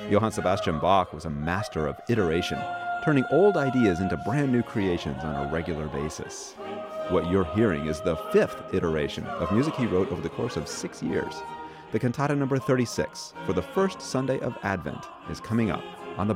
Johann Sebastian Bach was a master of iteration, turning old ideas into brand new creations on a regular basis. What you're hearing is the fifth iteration of music he wrote over the course of 6 years. The cantata number 36, for the first Sunday of Advent, is coming up